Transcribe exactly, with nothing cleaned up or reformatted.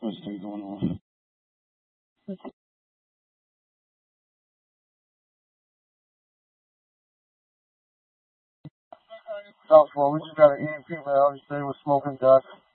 What's still going on? Doubtful. We just got an E M P man out today with smoking gas.